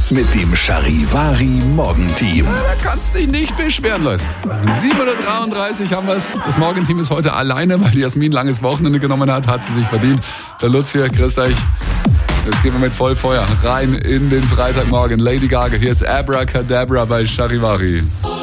mit dem Charivari Morgenteam. Da kannst du dich nicht beschweren, Leute. 7:33 haben wir es. Das Morgenteam ist heute alleine, weil die Jasmin langes Wochenende genommen hat. Hat sie sich verdient. Der Lutz hier, grüßt euch. Jetzt gehen wir mit Vollfeuer rein in den Freitagmorgen. Lady Gaga, hier ist Abracadabra bei Charivari.